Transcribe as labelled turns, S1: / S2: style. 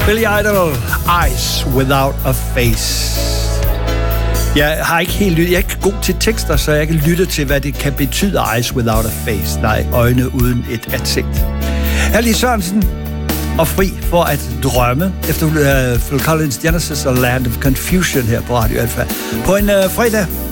S1: Billy Idol, Eyes Without a Face. Jeg har ikke helt lyttet. Jeg er ikke god til tekster, så jeg kan lytte til, hvad det kan betyde, Eyes Without a Face. Nej, øjne uden et ansigt. Herlig Sørensen og Fri for at drømme efter Phil Collins Genesis og Land of Confusion her på Radio Alpha. På en fredag